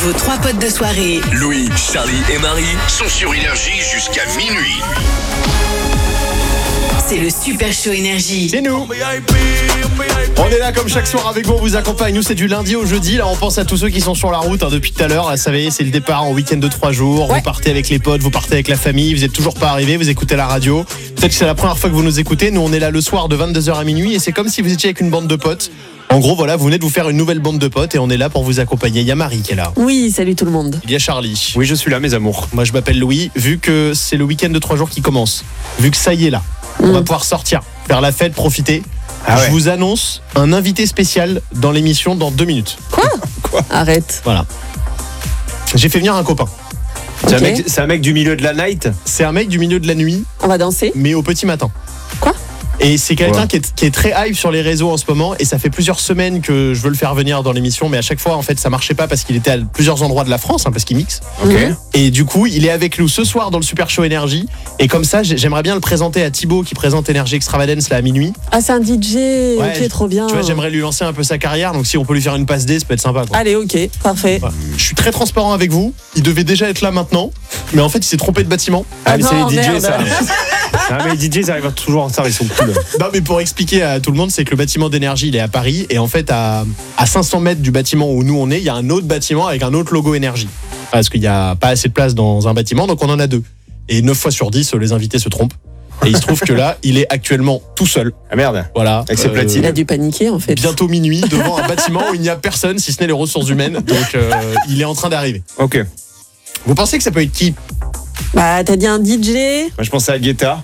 Vos 3 potes de soirée, Louis, Charlie et Marie sont sur Énergie jusqu'à minuit. c'est le Super Show Énergie. C'est nous. On est là comme chaque soir avec vous, on vous accompagne. Nous, c'est du lundi au jeudi. Là, on pense à tous ceux qui sont sur la route depuis tout à l'heure. Là, ça y est, c'est le départ en week-end de 3 jours. Ouais. Vous partez avec les potes, vous partez avec la famille. Vous n'êtes toujours pas arrivés, vous écoutez la radio. Peut-être que c'est la première fois que vous nous écoutez. Nous, on est là le soir de 22h à minuit et c'est comme si vous étiez avec une bande de potes. En gros, voilà, vous venez de vous faire une nouvelle bande de potes et on est là pour vous accompagner. Il y a Marie qui est là. Oui, salut tout le monde. Il y a Charlie. Oui, je suis là, mes amours. Moi, je m'appelle Louis. Vu que c'est le week-end de 3 jours qui commence, vu que ça y est là, on va pouvoir sortir, faire la fête, profiter. Ah ouais. Je vous annonce un invité spécial dans l'émission dans 2 minutes. Quoi Arrête. Voilà. J'ai fait venir un copain. C'est Ok. un mec du milieu de la night. C'est un mec du milieu de la nuit, On va danser. mais au petit matin. Quoi Et c'est quelqu'un Ouais. qui est très hype sur les réseaux en ce moment. Et ça fait plusieurs semaines que je veux le faire venir dans l'émission. Mais à chaque fois, en fait, ça marchait pas parce qu'il était à plusieurs endroits de la France, parce qu'il mixe. Ok. Et du coup, il est avec nous ce soir dans le Super Show Énergie. Et comme ça, j'aimerais bien le présenter à Thibaut qui présente Énergie Extravagance là à minuit. Ah, c'est un DJ. Ouais, Ok, trop bien. Tu vois, j'aimerais lui lancer un peu sa carrière. Donc si on peut lui faire une passe D, ça peut être sympa, quoi. Allez, ok, parfait. Voilà. Je suis très transparent avec vous. Il devait déjà être là maintenant. Mais en fait, il s'est trompé de bâtiment. Ah, mais Ah c'est non, les DJ, merde. ça. Ah, mais les DJ, ils arrivent toujours en retard, ils sont cool. Non, mais pour expliquer à tout le monde, c'est que le bâtiment d'énergie, il est à Paris. Et en fait, à 500 mètres du bâtiment où nous on est, il y a un autre bâtiment avec un autre logo énergie. Parce qu'il n'y a pas assez de place dans un bâtiment, donc on en a 2. Et 9 fois sur 10, les invités se trompent. Et il se trouve que là, il est actuellement tout seul. Ah merde. Voilà. Avec ses platines. Il a dû paniquer en fait. Bientôt minuit, devant un bâtiment où il n'y a personne, si ce n'est les ressources humaines. Donc, il est en train d'arriver. Ok. Moi, Vous pensez que ça peut être qui? Bah, t'as dit un DJ. je pensais à Guetta.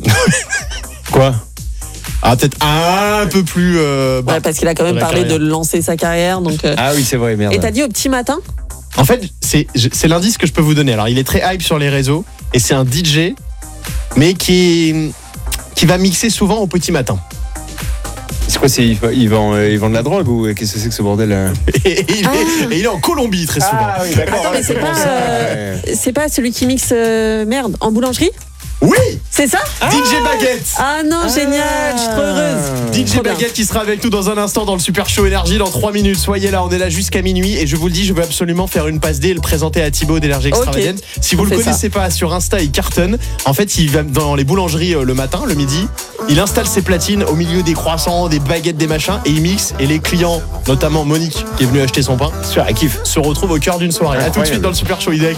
Quoi? Ah, peut-être un peu plus. bas. Ouais, parce qu'il a quand même Dans la parlé carrière. de lancer sa carrière. Donc, Ah oui, c'est vrai, merde. Et t'as dit au petit matin. En fait, c'est l'indice que je peux vous donner. Alors, il est très hype sur les réseaux et c'est un DJ, mais qui va mixer souvent au petit matin. C'est quoi, ils vendent de la drogue ou qu'est-ce que c'est que ce bordel Et il est en Colombie très souvent. Ah oui, d'accord. Attends, mais c'est pas, c'est pas celui qui mixe merde en boulangerie. Oui, C'est ça? DJ Baguette. Ah non, génial, je suis trop heureuse. DJ Trop bien. Baguette qui sera avec nous dans un instant dans le Super Show Énergie dans 3 minutes. Soyez là, on est là jusqu'à minuit et je vous le dis, je veux absolument faire une passe D et le présenter à Thibaut d'Énergie Extravagance. Si vous on le fait connaissez pas, sur Insta, il cartonne. En fait, il va dans les boulangeries le matin, le midi. Il installe ses platines au milieu des croissants, des baguettes, des machins et il mixe. Et les clients, notamment Monique qui est venue acheter son pain, Sûr, elle kiffe. se retrouvent au cœur d'une soirée. À tout de suite dans le Super Show. Il est avec